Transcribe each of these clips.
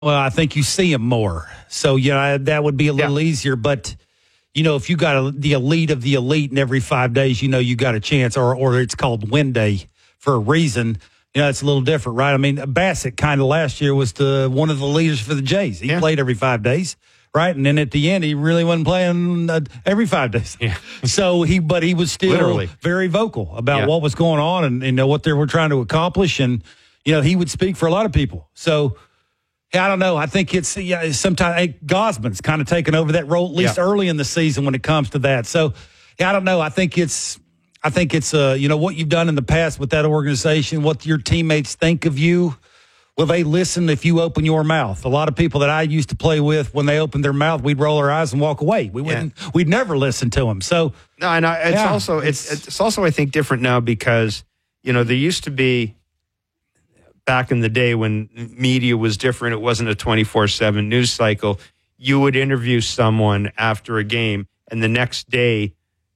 Well, I think you see him more. So, that would be a little easier. But, if you got the elite of the elite and every 5 days, you got a chance, or it's called win day for a reason. It's a little different, right? I mean, Bassett kind of last year was one of the leaders for the Jays. He played every 5 days, right? And then at the end, he really wasn't playing every 5 days. Yeah. So he was still Literally very vocal about what was going on and what they were trying to accomplish. And, he would speak for a lot of people. So, I don't know. I think it's sometimes Gosman's kind of taken over that role, at least early in the season when it comes to that. So, I don't know. I think it's what you've done in the past with that organization, what your teammates think of you. Will they listen if you open your mouth? A lot of people that I used to play with, when they opened their mouth, we'd roll our eyes and walk away. We'd never listen to them. So no, and it's also I think different now because there used to be back in the day when media was different. It wasn't a 24/7 news cycle. You would interview someone after a game, and the next day,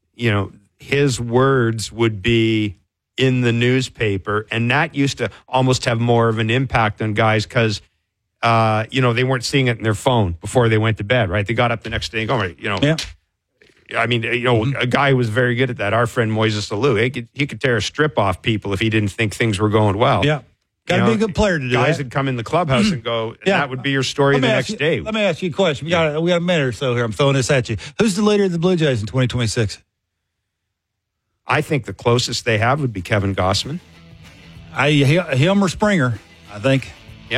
his words would be in the newspaper, and that used to almost have more of an impact on guys because, they weren't seeing it in their phone before they went to bed, right? They got up the next day and go, I mean, a guy who was very good at that, our friend Moises Alou, he could tear a strip off people if he didn't think things were going well. Yeah. Got to be a good player to do guys that. would come in the clubhouse and go, and that would be your story the next day. Let me ask you a question. We got a minute or so here. I'm throwing this at you. Who's the leader of the Blue Jays in 2026? I think the closest they have would be Kevin Gausman. Him or Springer, I think. Yeah.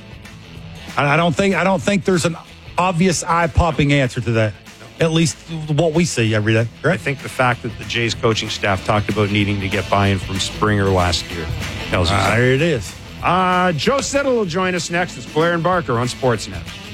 I don't think there's an obvious eye-popping answer to that. At least what we see every day. Right? I think the fact that the Jays coaching staff talked about needing to get buy-in from Springer last year tells us that. There it is. Joe Siddall will join us next. It's Blair and Barker on Sportsnet.